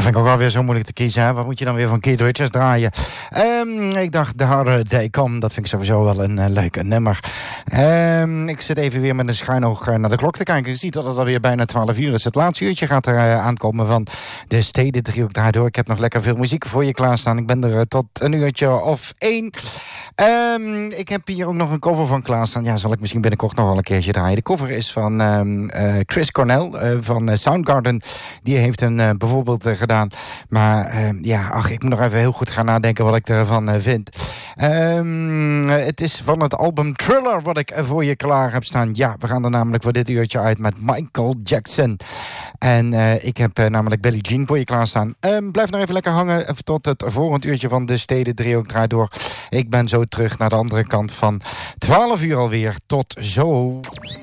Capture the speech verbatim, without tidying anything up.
vind ik ook wel weer zo moeilijk te kiezen. Hè? Wat moet je dan weer van Keith Richards draaien? Um, ik dacht, The Harder Day Come. Dat vind ik sowieso wel een uh, leuke nummer. Um, ik zit even weer met een schuin oog naar de klok te kijken. Je ziet dat het alweer bijna twaalf uur is. Het laatste uurtje gaat er uh, aankomen van de Stedendriehoek daardoor. Ik heb nog lekker veel muziek voor je klaarstaan. Ik ben er uh, tot een uurtje of één. Um, ik heb hier ook nog een cover van klaarstaan. Ja, zal ik misschien binnenkort nog wel een keertje draaien. De cover is van um, uh, Chris Cornell uh, van uh, Soundgarden. Die heeft hem uh, bijvoorbeeld uh, gedaan. Maar uh, ja, ach, ik moet nog even heel goed gaan nadenken wat ik ervan uh, vind. Um, uh, het is van het album Thriller wat ik uh, voor je klaar heb staan. Ja, we gaan er namelijk voor dit uurtje uit met Michael Jackson. En uh, ik heb uh, namelijk Billie Jean voor je klaarstaan. Um, blijf nog even lekker hangen even tot het volgende uurtje van de Stedendriehoek draait door. Ik ben zo terug naar de andere kant van twaalf uur alweer. Tot zo.